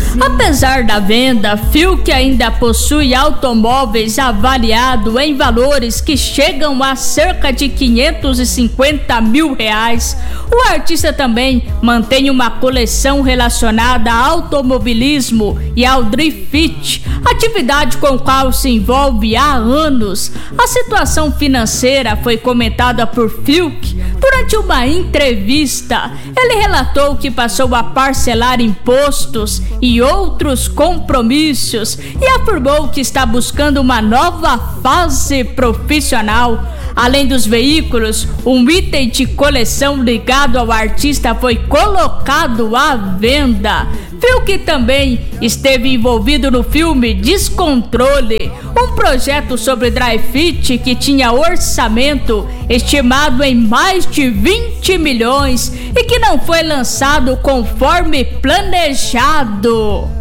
Apesar da venda, Fiuk ainda possui automóveis avaliados em valores que chegam a cerca de 550 mil reais. O artista também mantém uma coleção relacionada ao automobilismo e ao drift, atividade com a qual se envolve há anos. A situação financeira foi comentada por Fiuk durante uma entrevista. Ele relatou que passou a parcelar impostos e outros compromissos e afirmou que está buscando uma nova fase profissional. Além dos veículos, um item de coleção ligado ao artista foi colocado à venda. Fiuk também esteve envolvido no filme Descontrole, um projeto sobre drift que tinha orçamento estimado em mais de 20 milhões e que não foi lançado conforme planejado.